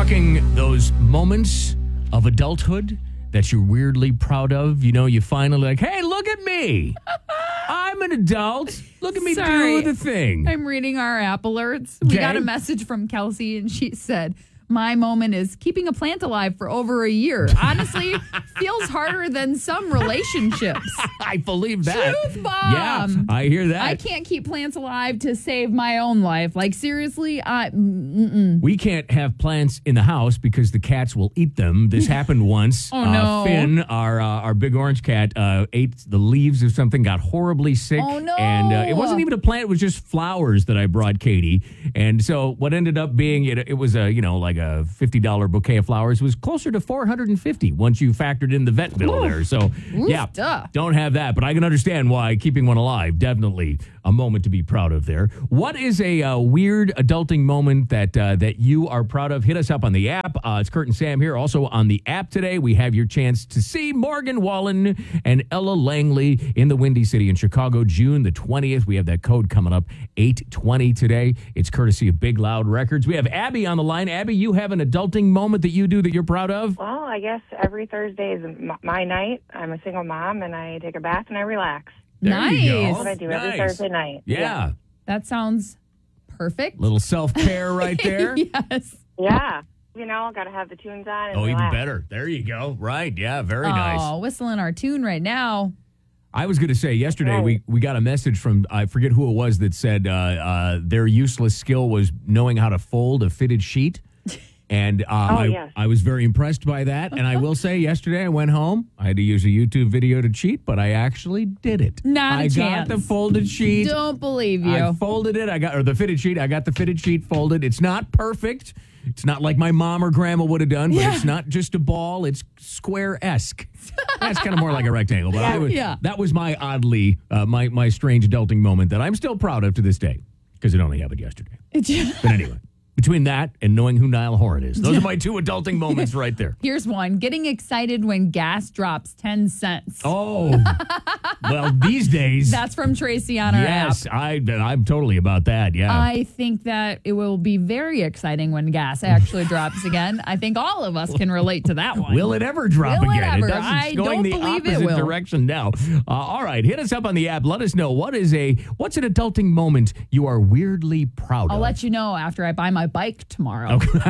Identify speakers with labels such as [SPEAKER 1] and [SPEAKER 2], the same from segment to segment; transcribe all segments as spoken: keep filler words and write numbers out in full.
[SPEAKER 1] talking those moments of adulthood that you're weirdly proud of. You know, you finally like, hey, look at me. I'm an adult. Look at me
[SPEAKER 2] Sorry.
[SPEAKER 1] do the thing.
[SPEAKER 2] I'm reading our app alerts. We
[SPEAKER 1] Okay.
[SPEAKER 2] got a message from Kelsey, and she said, my moment is keeping a plant alive for over a year. Honestly, feels harder than some relationships.
[SPEAKER 1] I believe that.
[SPEAKER 2] Truth bomb.
[SPEAKER 1] Yeah, I hear that.
[SPEAKER 2] I can't keep plants alive to save my own life. Like, seriously, I... Mm-mm.
[SPEAKER 1] We can't have plants in the house because the cats will eat them. This happened once.
[SPEAKER 2] Oh,
[SPEAKER 1] uh,
[SPEAKER 2] no.
[SPEAKER 1] Finn, our uh, our big orange cat, uh, ate the leaves of something, got horribly sick.
[SPEAKER 2] Oh, no.
[SPEAKER 1] And uh, it wasn't even a plant. It was just flowers that I brought Katie. And so what ended up being, it, it was a, you know, like a fifty dollars bouquet of flowers. It was closer to four hundred fifty dollars once you factored in the vet bill there. So, yeah,
[SPEAKER 2] duh.
[SPEAKER 1] don't have that. But I can understand why keeping one alive, definitely a moment to be proud of there. What is a uh, weird adulting moment that uh, that you are proud of? Hit us up on the app. Uh, it's Kurt and Sam here. Also on the app today, we have your chance to see Morgan Wallen and Ella Langley in the Windy City in Chicago, June the twentieth. We have that code coming up, eight twenty today. It's courtesy of Big Loud Records. We have Abby on the line. Abby, you have an adulting moment that you do that you're proud of?
[SPEAKER 3] Well, I guess every Thursday is m- my night. I'm a single mom, and I take a bath and I relax.
[SPEAKER 1] There
[SPEAKER 2] Nice.
[SPEAKER 1] you go.
[SPEAKER 3] That's what I do every
[SPEAKER 1] Nice.
[SPEAKER 3] Thursday night.
[SPEAKER 1] Yeah.
[SPEAKER 2] That sounds perfect.
[SPEAKER 1] Little self-care right there.
[SPEAKER 2] Yes.
[SPEAKER 3] Yeah. You know, got to have the tunes on and
[SPEAKER 1] Oh, even
[SPEAKER 3] relax.
[SPEAKER 1] better. There you go. Right. Yeah, very
[SPEAKER 2] Oh,
[SPEAKER 1] nice.
[SPEAKER 2] whistling our tune right now.
[SPEAKER 1] I was going to say yesterday
[SPEAKER 3] Right.
[SPEAKER 1] we, we got a message from, I forget who it was, that said uh, uh, their useless skill was knowing how to fold a fitted sheet. And uh,
[SPEAKER 3] Oh,
[SPEAKER 1] I,
[SPEAKER 3] yes.
[SPEAKER 1] I was very impressed by that. And I will say yesterday I went home. I had to use a YouTube video to cheat, but I actually did it.
[SPEAKER 2] Not a
[SPEAKER 1] I
[SPEAKER 2] chance.
[SPEAKER 1] got the folded sheet.
[SPEAKER 2] Don't believe
[SPEAKER 1] I
[SPEAKER 2] you.
[SPEAKER 1] folded it. I got, or the fitted sheet. I got the fitted sheet folded. It's not perfect. It's not like my mom or grandma would have done, but
[SPEAKER 2] Yeah.
[SPEAKER 1] it's not just a ball. It's square-esque. That's kind of more like a rectangle. But I was,
[SPEAKER 2] Yeah.
[SPEAKER 1] that was my oddly, uh, my, my strange adulting moment that I'm still proud of to this day because it only happened yesterday. But anyway, between that and knowing who Niall Horan is, those are my two adulting moments right there.
[SPEAKER 2] Here's one. Getting excited when gas drops ten cents.
[SPEAKER 1] Oh, well, these days.
[SPEAKER 2] That's from Tracy on our
[SPEAKER 1] yes,
[SPEAKER 2] app.
[SPEAKER 1] I, I'm totally about that. Yeah.
[SPEAKER 2] I think that it will be very exciting when gas actually drops again. I think all of us can relate to that one.
[SPEAKER 1] Will it ever drop
[SPEAKER 2] Will it
[SPEAKER 1] again?
[SPEAKER 2] ever?
[SPEAKER 1] doesn't. It's
[SPEAKER 2] I
[SPEAKER 1] going
[SPEAKER 2] don't
[SPEAKER 1] the
[SPEAKER 2] believe it
[SPEAKER 1] opposite
[SPEAKER 2] will.
[SPEAKER 1] direction now. Uh, all right, hit us up on the app. Let us know what is a what's an adulting moment you are weirdly proud
[SPEAKER 2] I'll
[SPEAKER 1] of.
[SPEAKER 2] let you know after I buy my bike tomorrow.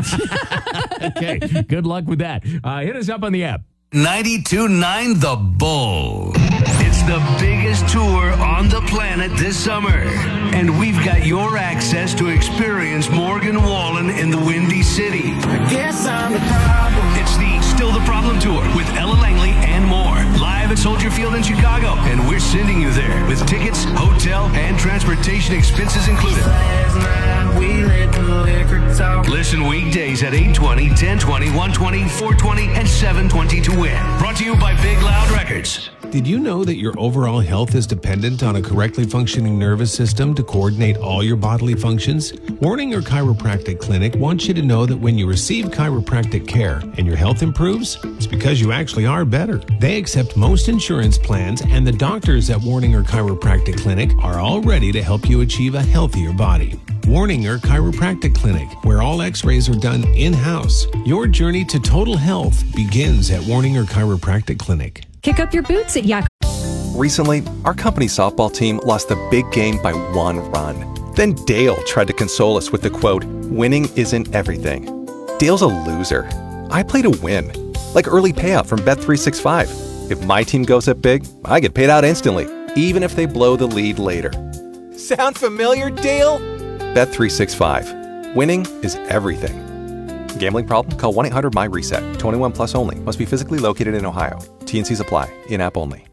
[SPEAKER 1] Okay, good luck with that. Uh, hit us up on the app.
[SPEAKER 4] ninety-two point nine The Bull. It's the biggest tour on the planet this summer. And we've got your access to experience Morgan Wallen in the Windy City.
[SPEAKER 5] I guess I'm the problem.
[SPEAKER 4] It's the Still the Problem Tour with Ella Langley and more. Live at Soldier Field in Chicago. And we're sending you there with tickets, hotel, and transportation expenses included.
[SPEAKER 5] Last night we let the liquor talk.
[SPEAKER 4] Listen weekdays at eight twenty, ten twenty, one twenty, four twenty, and seven twenty to win. Brought to you by Big Loud Records.
[SPEAKER 6] Did you know that your overall health is dependent on a correctly functioning nervous system to coordinate all your bodily functions? Warninger Chiropractic Clinic wants you to know that when you receive chiropractic care and your health improves, it's because you actually are better. They accept most insurance plans, and the doctors at Warninger Chiropractic Clinic are all ready to help you achieve a healthier body. Warninger Chiropractic Clinic, where all x-rays are done in-house. Your journey to total health begins at Warninger Chiropractic Clinic.
[SPEAKER 7] Kick up your boots at Yak.
[SPEAKER 8] Recently, our company softball team lost the big game by one run. Then Dale tried to console us with the quote, "Winning isn't everything." Dale's a loser. I play to win. Like early payout from Bet three sixty-five. If my team goes up big, I get paid out instantly, even if they blow the lead later. Sound familiar, Dale? Bet three sixty-five. Winning is everything. Gambling problem? Call one eight hundred M Y reset. twenty-one plus only. Must be physically located in Ohio. T N Cs apply. In-app only.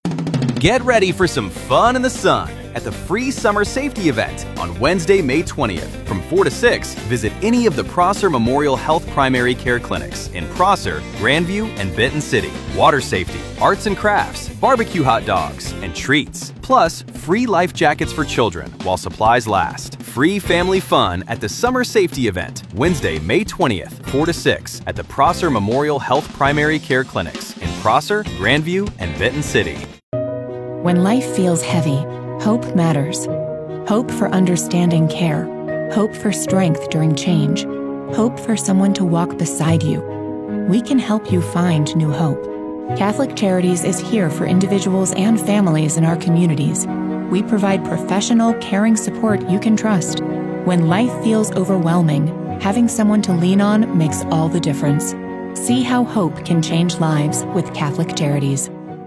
[SPEAKER 9] Get ready for some fun in the sun at the free summer safety event on Wednesday, May twentieth. From four to six, visit any of the Prosser Memorial Health Primary Care Clinics in Prosser, Grandview, and Benton City. Water safety, arts and crafts, barbecue hot dogs, and treats. Plus, free life jackets for children while supplies last. Free family fun at the summer safety event, Wednesday, May twentieth, four to six, at the Prosser Memorial Health Primary Care Clinics in Prosser, Grandview, and Benton City.
[SPEAKER 7] When life feels heavy, hope matters. Hope for understanding care. Hope for strength during change. hope for someone to walk beside you. We can help you find new hope. Catholic Charities is here for individuals and families in our communities. We provide professional, caring support you can trust. When life feels overwhelming, having someone to lean on makes all the difference. See how hope can change lives with Catholic Charities.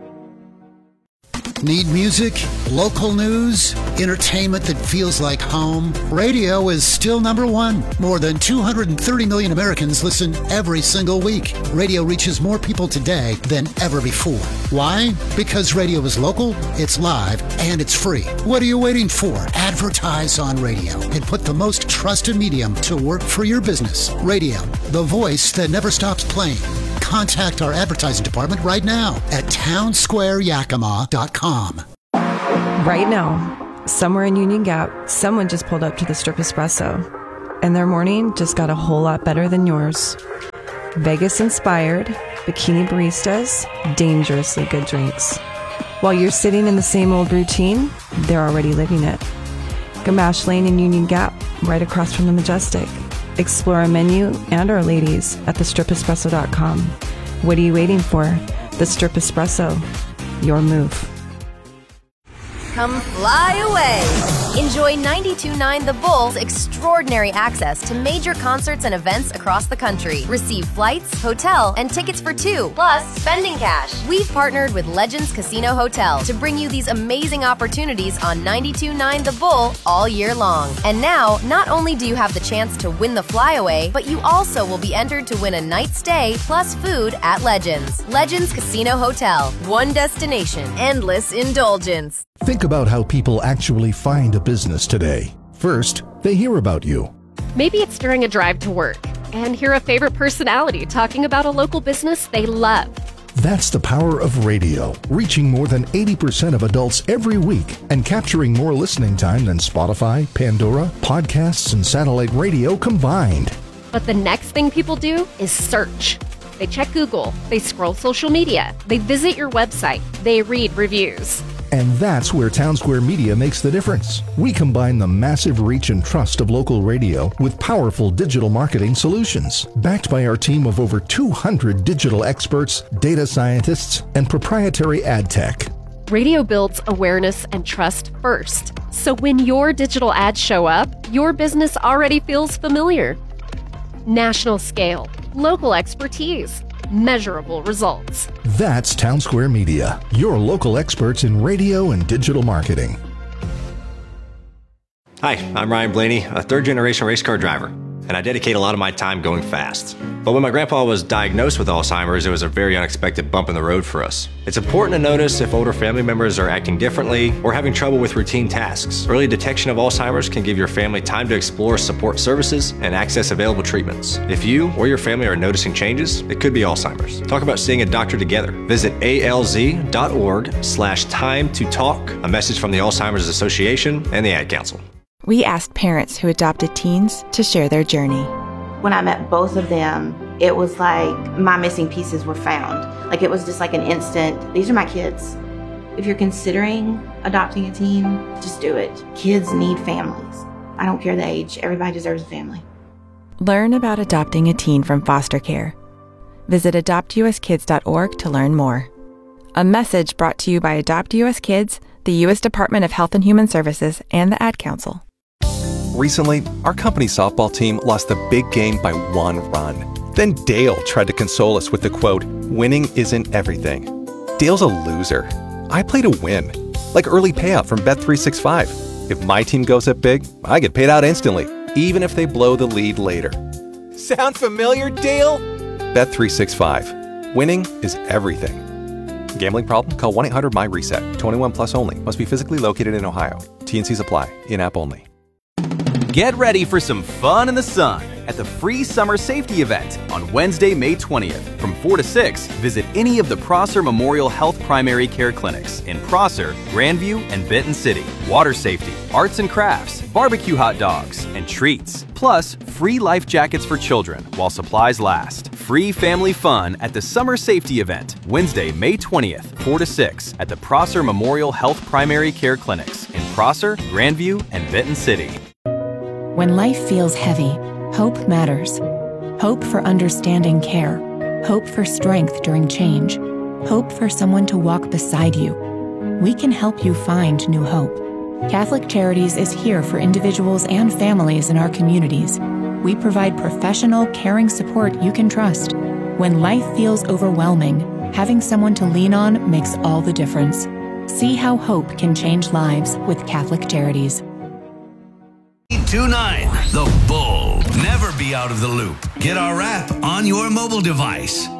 [SPEAKER 10] Need music, local news, entertainment that feels like home? Radio is still number one. More than two hundred thirty million Americans listen every single week. Radio reaches more people today than ever before. Why? Because radio is local, it's live, and it's free. What are you waiting for? Advertise on radio and put the most trusted medium to work for your business. Radio, the voice that never stops playing. Contact our advertising department right now at town square yakima dot com.
[SPEAKER 11] Right now, somewhere in Union Gap, someone just pulled up to the Strip Espresso, and their morning just got a whole lot better than yours. Vegas-inspired, bikini baristas, dangerously good drinks. While you're sitting in the same old routine, they're already living it. Gamache Lane in Union Gap, right across from the Majestic. Explore our menu and our ladies at the strip espresso dot com. What are you waiting for? The Strip Espresso. Your move.
[SPEAKER 12] Come fly away. Enjoy ninety-two point nine The Bull's extraordinary access to major concerts and events across the country. Receive flights, hotel, and tickets for two, plus spending cash. We've partnered with Legends Casino Hotel to bring you these amazing opportunities on ninety-two point nine The Bull all year long. And now, not only do you have the chance to win the flyaway, but you also will be entered to win a night stay plus food at Legends. Legends Casino Hotel. One destination. Endless indulgence.
[SPEAKER 13] Think about how people actually find a business today. First, they hear about you.
[SPEAKER 14] Maybe it's during a drive to work and hear a favorite personality talking about a local business they love.
[SPEAKER 13] That's the power of radio, reaching more than eighty percent of adults every week and capturing more listening time than Spotify, Pandora, podcasts, and satellite radio combined.
[SPEAKER 14] But the next thing people do is search. They check Google, they scroll social media, they visit your website, they read reviews.
[SPEAKER 13] And that's where Town Square Media makes the difference. We combine the massive reach and trust of local radio with powerful digital marketing solutions, backed by our team of over two hundred digital experts, data scientists, and proprietary ad tech.
[SPEAKER 14] Radio builds awareness and trust first. So when your digital ads show up, your business already feels familiar. National scale, local expertise, measurable results.
[SPEAKER 13] That's Town Square Media, your local experts in radio and digital marketing.
[SPEAKER 15] Hi, I'm Ryan Blaney, a third-generation race car driver, and I dedicate a lot of my time going fast. But when my grandpa was diagnosed with Alzheimer's, it was a very unexpected bump in the road for us. It's important to notice if older family members are acting differently or having trouble with routine tasks. Early detection of Alzheimer's can give your family time to explore support services and access available treatments. If you or your family are noticing changes, it could be Alzheimer's. Talk about seeing a doctor together. Visit alz.org slash time to talk, a message from the Alzheimer's Association and the Ad Council.
[SPEAKER 16] We asked parents who adopted teens to share their journey.
[SPEAKER 17] When I met both of them, it was like my missing pieces were found. Like it was just like an instant, these are my kids. If you're considering adopting a teen, just do it. Kids need families. I don't care the age, everybody deserves a family.
[SPEAKER 16] Learn about adopting a teen from foster care. Visit adopt u s kids dot org to learn more. A message brought to you by Adopt U S Kids, the U S Department of Health and Human Services, and the Ad Council.
[SPEAKER 8] Recently, our company softball team lost the big game by one run. Then Dale tried to console us with the quote, "Winning isn't everything." Dale's a loser. I play to win. Like early payout from Bet three sixty-five. If my team goes up big, I get paid out instantly, even if they blow the lead later. Sound familiar, Dale? Bet three sixty-five. Winning is everything. Gambling problem? Call one eight hundred M Y reset. twenty-one plus only. Must be physically located in Ohio. T N Cs apply. In-app only.
[SPEAKER 9] Get ready for some fun in the sun at the free summer safety event on Wednesday, May twentieth. From four to six, visit any of the Prosser Memorial Health Primary Care Clinics in Prosser, Grandview, and Benton City. Water safety, arts and crafts, barbecue hot dogs, and treats. Plus, free life jackets for children while supplies last. Free family fun at the summer safety event, Wednesday, May twentieth, four to six at the Prosser Memorial Health Primary Care Clinics in Prosser, Grandview, and Benton City.
[SPEAKER 7] When life feels heavy, hope matters. Hope for understanding care. Hope for strength during change. Hope for someone to walk beside you. We can help you find new hope. Catholic Charities is here for individuals and families in our communities. We provide professional, caring support you can trust. When life feels overwhelming, having someone to lean on makes all the difference. See how hope can change lives with Catholic Charities.
[SPEAKER 4] eight two nine The Bull. Never be out of the loop. Get our app on your mobile device.